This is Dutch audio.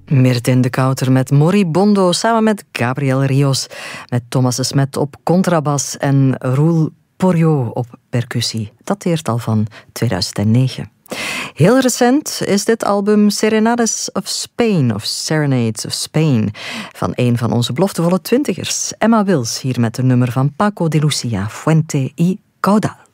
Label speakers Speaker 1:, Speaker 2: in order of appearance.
Speaker 1: Mirtin de Kouter met Moribondo samen met Gabriel Rios, met Thomas de Smet op contrabas en Roel Porriot op percussie. Dat dateert al van 2009. Heel recent is dit album Serenades of Spain, of Serenades of Spain, van een van onze beloftevolle twintigers, Emma Wils, hier met een nummer van Paco de Lucia, Fuente y Caudal.